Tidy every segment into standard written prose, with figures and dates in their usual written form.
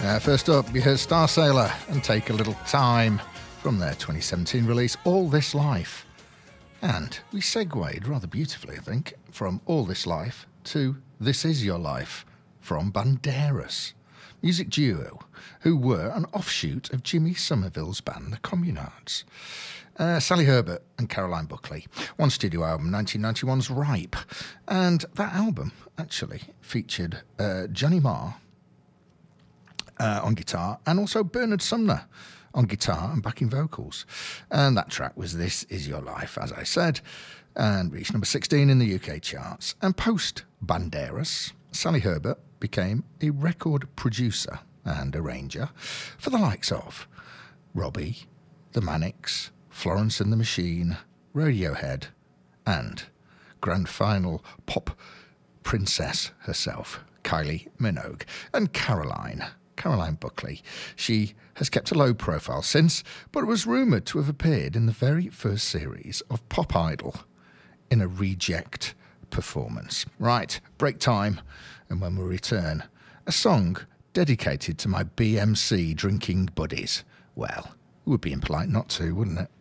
First up, you heard Star Sailor and Take a Little Time from their 2017 release, All This Life. And we segued rather beautifully, I think, from All This Life to This Is Your Life from Banderas, music duo who were an offshoot of Jimmy Somerville's band, the Communards. Sally Herbert and Caroline Buckley. One studio album, 1991's Ripe. And that album actually featured Johnny Marr on guitar and also Bernard Sumner on guitar and backing vocals. And that track was This Is Your Life, as I said, and reached number 16 in the UK charts. And post Banderas, Sally Herbert became a record producer and arranger for the likes of Robbie, The Manics, Florence and the Machine, Radiohead, and grand final pop princess herself, Kylie Minogue, and Caroline Buckley. She has kept a low profile since, but was rumoured to have appeared in the very first series of Pop Idol in a reject performance. Right, break time, and when we return, a song dedicated to my BMC drinking buddies. Well, it would be impolite not to, wouldn't it?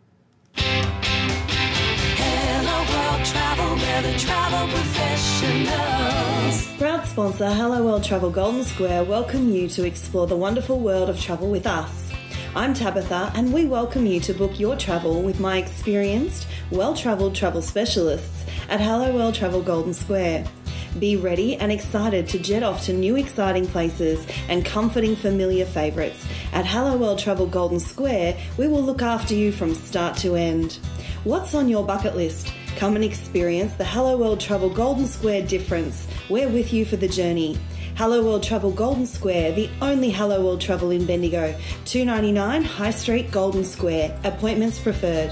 Hello World Travel, we're the travel professionals. Proud sponsor Hello World Travel Golden Square welcome you to explore the wonderful world of travel with us. I'm Tabitha and we welcome you to book your travel with my experienced, well-travelled travel specialists at Hello World Travel Golden Square. Be ready and excited to jet off to new exciting places and comforting familiar favourites. At Hello World Travel Golden Square, we will look after you from start to end. What's on your bucket list? Come and experience the Hello World Travel Golden Square difference. We're with you for the journey. Hello World Travel Golden Square, the only Hello World Travel in Bendigo. 299 High Street, Golden Square. Appointments preferred.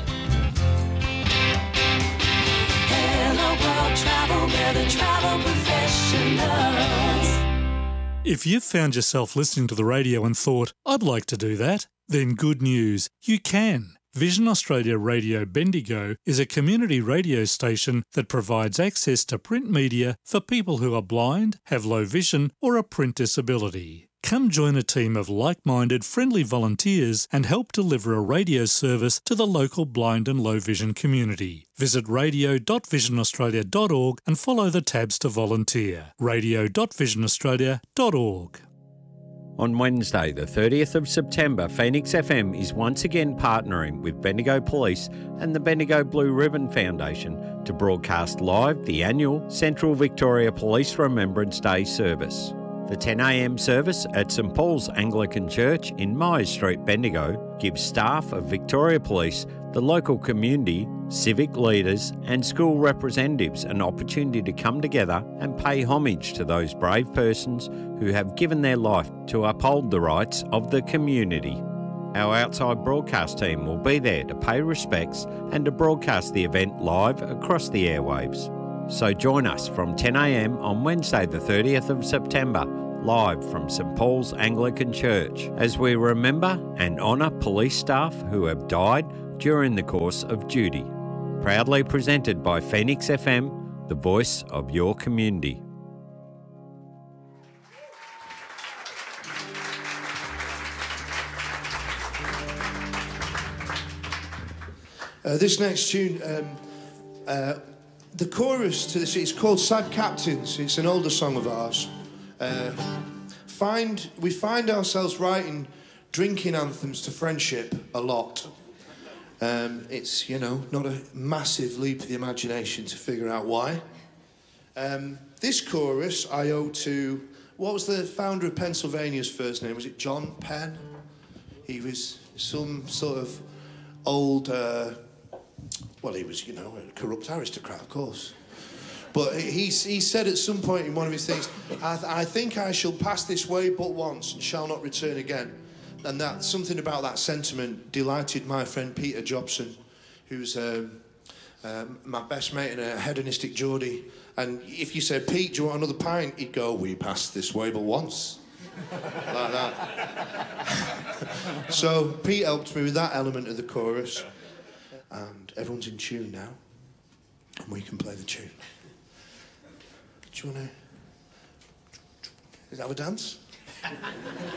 The travel professionals. If you've found yourself listening to the radio and thought, I'd like to do that, then good news, you can. Vision Australia Radio Bendigo is a community radio station that provides access to print media for people who are blind, have low vision or a print disability. Come join a team of like-minded, friendly volunteers and help deliver a radio service to the local blind and low vision community. Visit radio.visionaustralia.org and follow the tabs to volunteer. radio.visionaustralia.org. On Wednesday, the 30th of September, Phoenix FM is once again partnering with Bendigo Police and the Bendigo Blue Ribbon Foundation to broadcast live the annual Central Victoria Police Remembrance Day service. The 10 a.m. service at St Paul's Anglican Church in Myers Street, Bendigo, gives staff of Victoria Police, the local community, civic leaders and school representatives an opportunity to come together and pay homage to those brave persons who have given their life to uphold the rights of the community. Our outside broadcast team will be there to pay respects and to broadcast the event live across the airwaves. So join us from 10 a.m. on Wednesday the 30th of September, live from St Paul's Anglican Church, as we remember and honour police staff who have died during the course of duty. Proudly presented by Phoenix FM, the voice of your community. This next tune, the chorus to this, it's called Sad Captains. It's an older song of ours. We find ourselves writing drinking anthems to friendship a lot. It's, not a massive leap of the imagination to figure out why. This chorus I owe to, what was the founder of Pennsylvania's first name? Was it John Penn? He was some sort of old... he was, a corrupt aristocrat, of course. But he said at some point in one of his things, I think I shall pass this way but once and shall not return again. And that something about that sentiment delighted my friend Peter Jobson, who's my best mate and a hedonistic Geordie. And if you said, Pete, do you want another pint? He'd go, we passed this way but once. Like that. So Pete helped me with that element of the chorus. And everyone's in tune now. And we can play the tune. Do you want to... Is that a dance?